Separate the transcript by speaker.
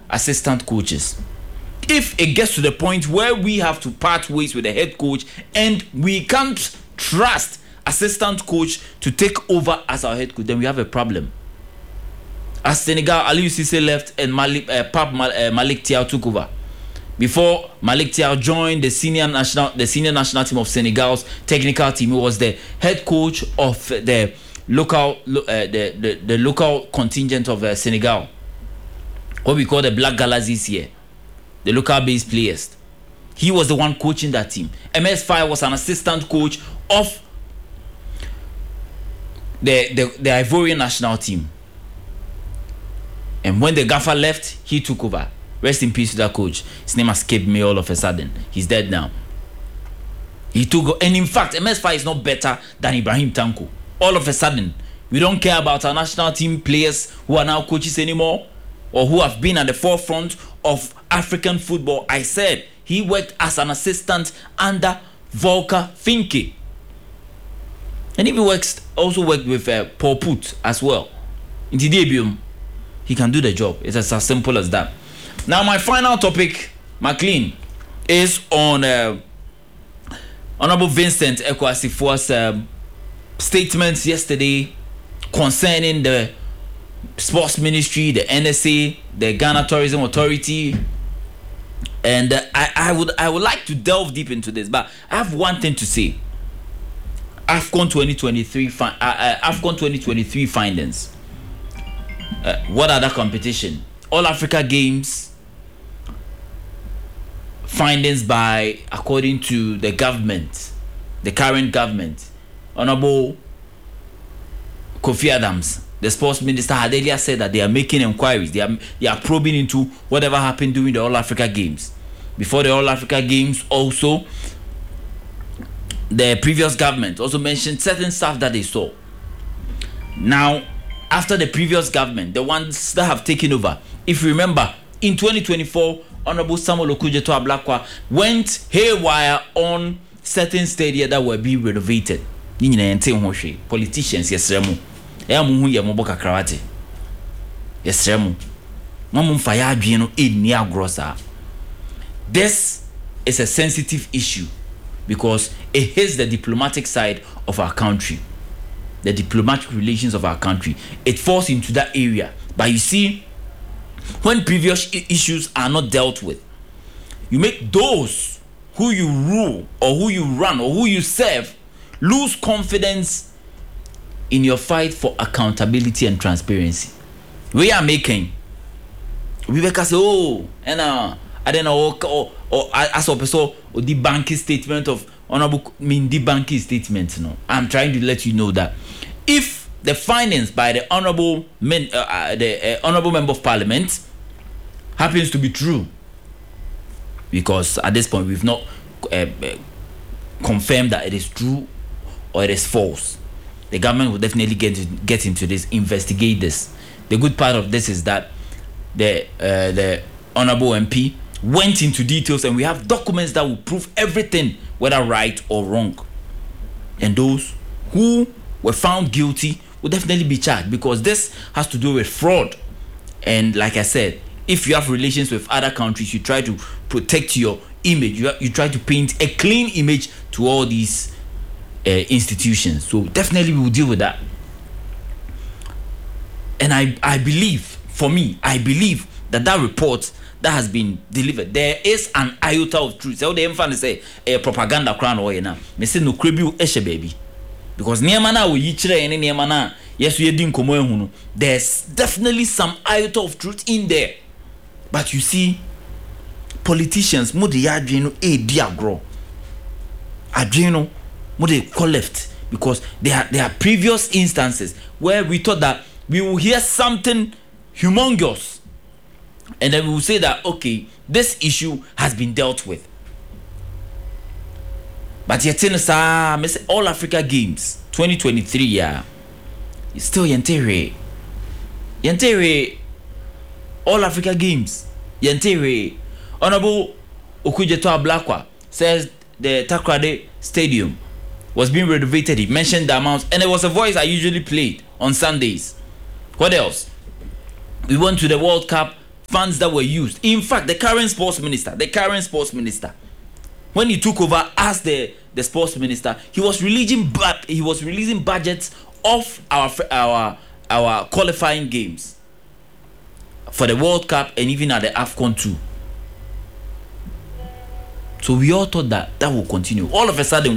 Speaker 1: assistant coaches. If it gets to the point where we have to part ways with the head coach and we can't trust assistant coach to take over as our head coach, then we have a problem. As Senegal, Aliou Cissé left and Malik Thiaw took over. Before Malik Thiaw joined the senior national team of Senegal's technical team, he was the head coach of the local contingent of Senegal, what we call the Black Galaxies here, the local based players. He was the one coaching that team. MS Faye was an assistant coach of the Ivorian national team. And when the gaffer left, he took over. Rest in peace to that coach. His name escaped me all of a sudden. He's dead now. He took, and in fact, MS Faye is not better than Ibrahim Tanko. All of a sudden, we don't care about our national team players who are now coaches anymore, or who have been at the forefront of African football. I said he worked as an assistant under Volker Finke. And if he also worked with Paul Put as well. In the debut, he can do the job. It's as simple as that. Now, my final topic, McLean, is on Honorable Vincent Eko Asifua's statements yesterday concerning the sports ministry, the NSA, the Ghana Tourism Authority, and I would like to delve deep into this, but I have one thing to say. AFCON 2023 findings. What other competition? All Africa Games findings by, according to the government, the current government. Honorable Kofi Adams, the sports minister, had earlier said that they are making inquiries. They are probing into whatever happened during the All Africa Games. Before the All Africa Games, also, the previous government also mentioned certain stuff that they saw. Now, after the previous government, the ones that have taken over, if you remember, in 2024, Honorable Samuel Okudzeto Ablakwa went haywire on certain stadia that were being renovated. Politicians, yes, Remu. Yamu yamobo kakrawate. Yes, Remu. Mamu faya adweno eni agrosa. This is a sensitive issue because it hits the diplomatic side of our country, the diplomatic relations of our country. It falls into that area. But you see, when previous issues are not dealt with, you make those who you rule or who you run or who you serve lose confidence in your fight for accountability and transparency. We are making. We make us say, oh, and I don't know, or as a person, or the banking statement of Honorable, the banking statement. No, I'm trying to let you know that if the findings by the honorable member of parliament happens to be true, because at this point we've not confirmed that it is true or it is false, the government will definitely get into this, investigate this. The good part of this is that the honorable MP went into details, and we have documents that will prove everything, whether right or wrong. And those who were found guilty will definitely be charged, because this has to do with fraud. And like I said, if you have relations with other countries, you try to protect your image. You try to paint a clean image to all these institutions. So definitely we will deal with that. And I believe, for me, I believe that report that has been delivered, there is an iota of truth. So the infant say a propaganda crown or na me say no krebi eshe baby, because niema na we yichire ene niema na yes we din komo ehunu, there's definitely some iota of truth in there. But you see, politicians mo de adweno e di agro adweno mo de collect, because there are previous instances where we thought that we will hear something humongous, and then we will say that, okay, this issue has been dealt with. But yet, All Africa Games 2023, yeah, it's still Yentere. All Africa Games, Yentere. Honorable Okudzeto Ablakwa says the Takoradi Stadium was being renovated. He mentioned the amounts, and it was a voice I usually played on Sundays. What else? We went to the World Cup funds that were used. In fact, the current sports minister, when he took over as the sports minister, he was releasing budgets of our qualifying games for the World Cup and even at the AFCON too. So we all thought that will continue. All of a sudden,